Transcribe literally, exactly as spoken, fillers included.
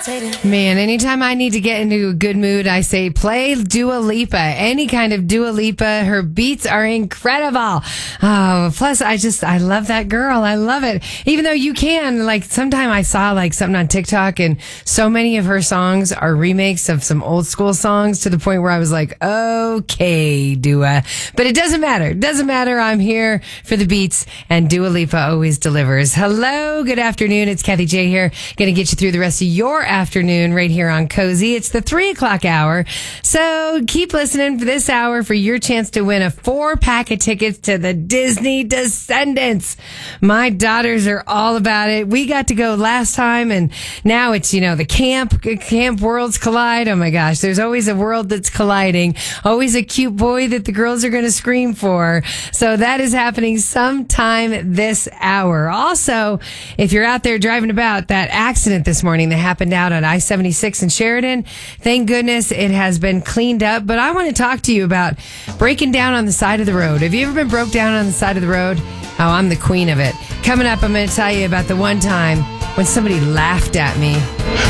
Man, anytime I need to get into a good mood, I say play Dua Lipa. Any kind of Dua Lipa. Her beats are incredible. Oh, plus I just, I love that girl. I love it. Even though you can, like, sometime I saw like something on TikTok and so many of her songs are remakes of some old school songs to the point where I was like, okay, Dua. But it doesn't matter. It doesn't matter. I'm here for the beats and Dua Lipa always delivers. Hello. Good afternoon. It's Kathy J here. Going to get you through the rest of your afternoon right here on Cozy. It's the three o'clock hour. So keep listening for this hour for your chance to win a four pack of tickets to the Disney Descendants. My daughters are all about it. We got to go last time and now it's, you know, the camp, camp worlds collide. Oh my gosh. There's always a world that's colliding. Always a cute boy that the girls are going to scream for. So that is happening sometime this hour. Also, if you're out there driving about, that accident this morning that happened out on I seventy-six in Sheridan, thank goodness it has been cleaned up. But I want to talk to you about breaking down on the side of the road. Have you ever been broke down on the side of the road? Oh, I'm the queen of it. Coming up, I'm going to tell you about the one time when somebody laughed at me.